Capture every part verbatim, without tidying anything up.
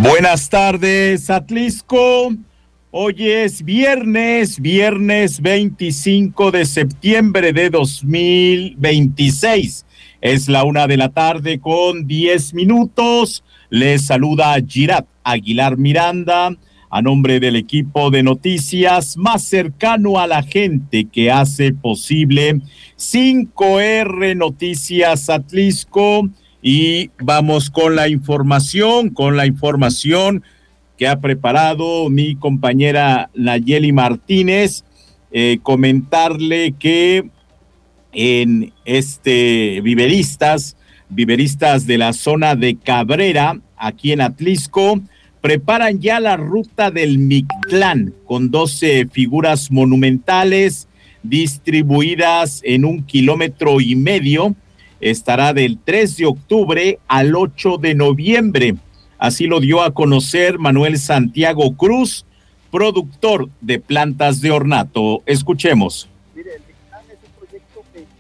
Buenas tardes, Atlisco. Hoy es viernes, viernes veinticinco de septiembre de dos mil veintiséis. Es la una de la tarde con diez minutos. Les saluda Girat Aguilar Miranda a nombre del equipo de noticias más cercano a la gente que hace posible cinco erre Noticias Atlisco. Y vamos con la información, con la información que ha preparado mi compañera Nayeli Martínez. Eh, comentarle que en este viveristas, viveristas de la zona de Cabrera, aquí en Atlisco, preparan ya la ruta del Mictlán con doce figuras monumentales distribuidas en un kilómetro y medio. Estará del tres de octubre al ocho de noviembre. Así lo dio a conocer Manuel Santiago Cruz, productor de plantas de ornato. Escuchemos. Mire, el Mictlán es un proyecto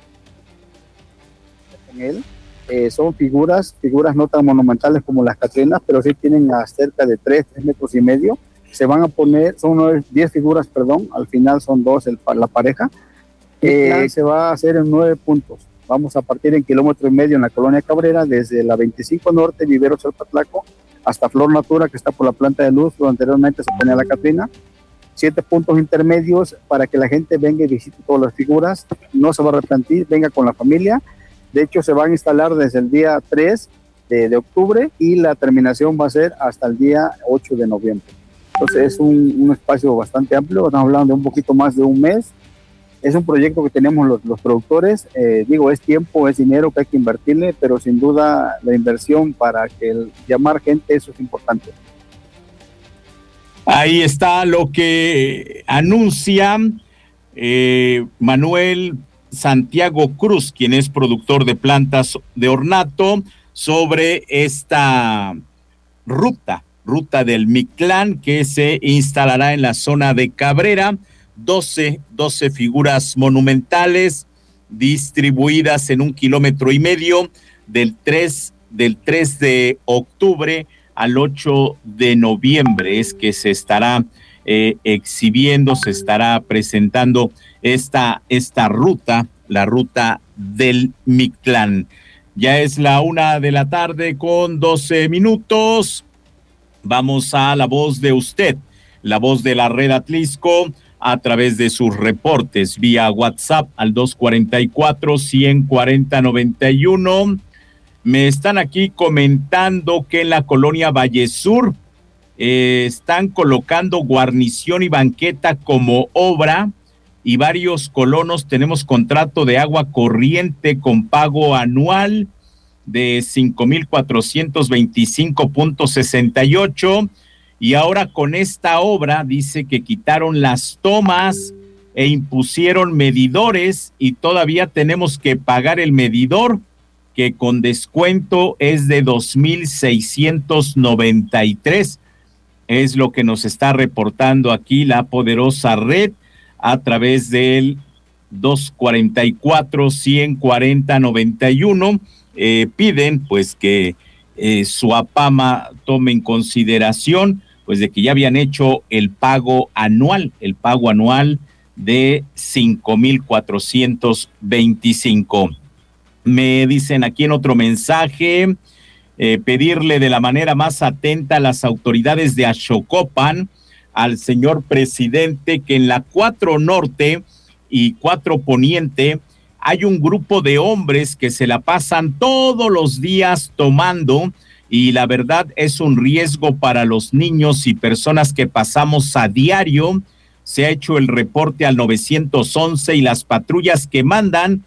que en él eh, son figuras, figuras no tan monumentales como las Catrinas, pero sí tienen a cerca de tres, tres metros y medio. Se van a poner, son diez figuras, perdón, al final son dos el, la pareja. Eh, se va a hacer en nueve puntos. Vamos a partir en kilómetro y medio en la colonia Cabrera, desde la veinticinco Norte, Vivero Salpatlaco, hasta Flor Natura, que está por la planta de luz, donde anteriormente se ponía la Catrina. Siete puntos intermedios para que la gente venga y visite todas las figuras, no se va a arrepentir, venga con la familia. De hecho, se van a instalar desde el día tres de, de octubre y la terminación va a ser hasta el día ocho de noviembre. Entonces es un, un espacio bastante amplio, estamos hablando de un poquito más de un mes. Es un proyecto que tenemos los, los productores, eh, digo, es tiempo, es dinero que hay que invertirle, pero sin duda la inversión para que el, llamar gente, eso es importante. Ahí está lo que anuncia eh, Manuel Santiago Cruz, quien es productor de plantas de ornato, sobre esta ruta, ruta del Mictlán, que se instalará en la zona de Cabrera. doce, doce figuras monumentales distribuidas en un kilómetro y medio del tres, del tres de octubre al ocho de noviembre. Es que se estará eh, exhibiendo, se estará presentando esta, esta ruta, la ruta del Mictlán. Ya es la una de la tarde con doce minutos. Vamos a la voz de usted, la voz de la red Atlisco, a través de sus reportes vía WhatsApp al dos cuarenta y cuatro, ciento cuarenta, noventa y uno. Me están aquí comentando que en la colonia Vallesur eh, están colocando guarnición y banqueta como obra y varios colonos tenemos contrato de agua corriente con pago anual de cinco mil cuatrocientos veinticinco punto sesenta y ocho. Y ahora con esta obra dice que quitaron las tomas e impusieron medidores y todavía tenemos que pagar el medidor, que con descuento es de dos mil seiscientos noventa y tres. Es lo que nos está reportando aquí la poderosa red a través del dos cuarenta y cuatro, ciento cuarenta, noventa y uno. Eh, piden pues que eh, Suapama tome en consideración pues de que ya habían hecho el pago anual, el pago anual de cinco mil cuatrocientos veinticinco. Me dicen aquí en otro mensaje, eh, pedirle de la manera más atenta a las autoridades de Axocopan, al señor presidente, que en la cuatro Norte y cuatro Poniente hay un grupo de hombres que se la pasan todos los días tomando, y la verdad es un riesgo para los niños y personas que pasamos a diario. Se ha hecho el reporte al nueve once y las patrullas que mandan